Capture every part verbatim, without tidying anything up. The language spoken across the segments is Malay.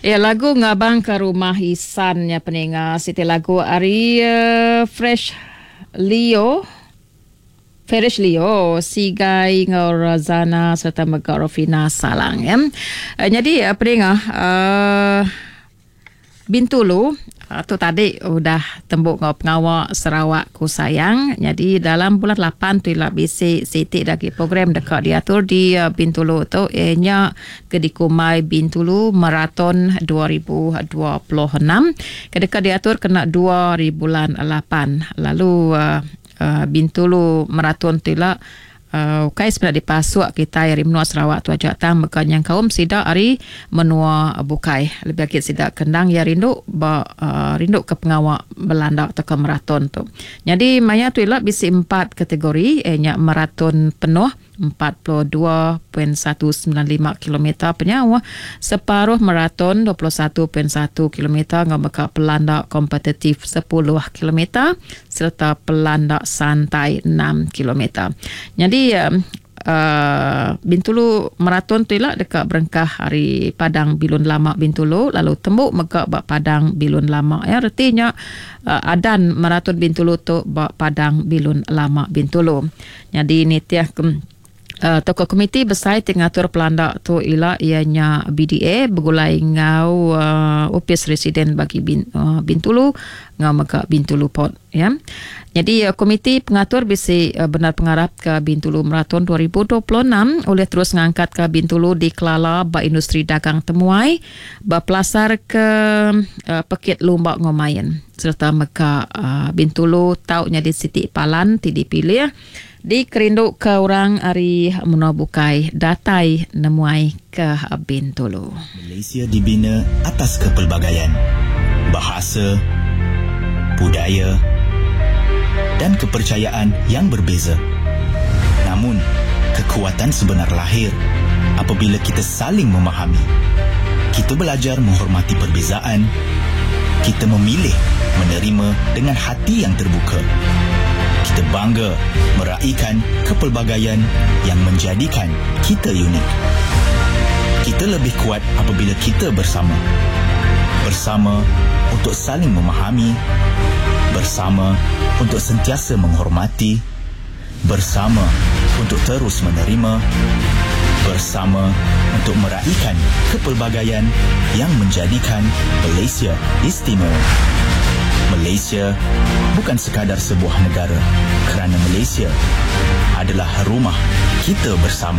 Ya, lagu ngabang ke rumah Isan ya peninga siti lagu Ari uh, Fresh Leo Ferish Leo, Sigai Ngorazana serta Megarofina Salang ya. Uh, jadi uh, peninga uh, Bintulu uh, tu tadi udah tembuk ngau pengawak Sarawak ku sayang. Jadi dalam bulan lapan tu lah bisi siti lagi program dekat diatur di uh, Bintulu tu ianya Kedikumai Bintulu Marathon dua ribu dua puluh enam. Kedekat diatur kena dua ribu lapan. Lalu uh, uh, Bintulu Marathon tu lah Uh, kai sebenarnya dipasuk kita yang menua Sarawak tu aja tang mekan yang kaum sidak hari menua bukai lebih akit sidak kendang ya rindu ba uh, rindu ke pengawak Belanda atau ke maraton tu. Jadi maya tu ialah bisi empat kategori ianya maraton penuh empat puluh dua perpuluhan satu sembilan lima kilometer penyawa, separuh maraton dua puluh satu perpuluhan satu kilometer dengan mereka pelanda kompetitif sepuluh kilometer serta pelanda santai enam kilometer. Jadi uh, uh, Bintulu maraton tu lah dekat berengkah hari Padang Bilun Lama Bintulu, lalu tembuk megak bak Padang Bilun Lama ya, artinya uh, adan maraton Bintulu tu bak Padang Bilun Lama Bintulu. Jadi ni tiah Uh, tokoh komiti besar tingatur pelanda tu ialah ianya B D A bergulai ngau uh, opis residen bagi bin, uh, Bintulu ngau maka Bintulu Port ya. Jadi uh, komiti pengatur bisi uh, benar pengarap ke Bintulu Marathon dua ribu dua puluh enam oleh terus ngangkat ke Bintulu di kelala ba industri dagang temuai ba pelasar ke uh, pekit lumba ngomayan serta maka uh, Bintulu taunya di Siti Palan ti dipilih di kerinduk ke orang ari menabukai datai nemuai ke Bintulu. Malaysia dibina atas kepelbagaian bahasa, budaya dan kepercayaan yang berbeza. Namun, kekuatan sebenar lahir apabila kita saling memahami. Kita belajar menghormati perbezaan. Kita memilih menerima dengan hati yang terbuka. Kita bangga meraihkan kepelbagaian yang menjadikan kita unik. Kita lebih kuat apabila kita bersama. Bersama untuk saling memahami. Bersama untuk sentiasa menghormati. Bersama untuk terus menerima. Bersama untuk meraihkan kepelbagaian yang menjadikan Malaysia istimewa. Malaysia bukan sekadar sebuah negara, kerana Malaysia adalah rumah kita bersama.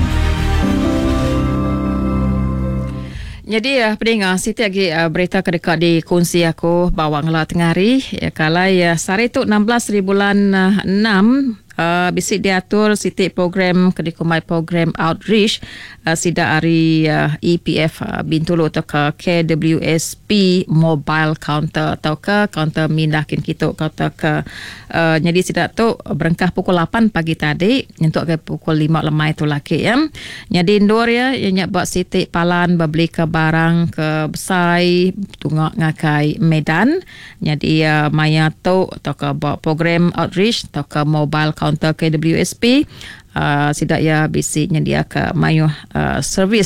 Jadi ya, uh, pendengar, siti lagi uh, berita kedekat di kongsi aku bawang lah tengah hari. Ya, kalau ya, sari tu enam belas bulan uh, enam, uh, bisik diatur siti program kedikumai program outreach uh, sida hari uh, E P F uh, Bintulu atau ke K W S P mobile counter atau ke counter mindakin kita atau ke uh, jadi sida tu berengkah pukul lapan pagi tadi untuk ke pukul lima lemai tu laki ya. Jadi indoor ya, ianya buat siti palan beli ke barang ke besai tungak ngakai Medan. Jadi uh, maya tu atau ke buat program outreach atau ke mobile counter K W S P uh, sidak ya bisi nyedia ke mayu uh, servis